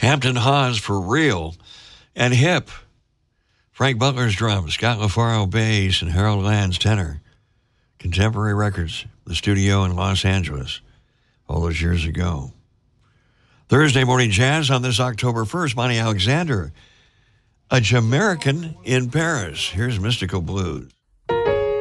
Hampton Hawes for real. And hip. Frank Butler's drums, Scott LaFaro bass, and Harold Land's tenor. Contemporary Records, the studio in Los Angeles, all those years ago. Thursday Morning Jazz on this October 1st, Monty Alexander, a Jamaican in Paris. Here's Mystical Blues.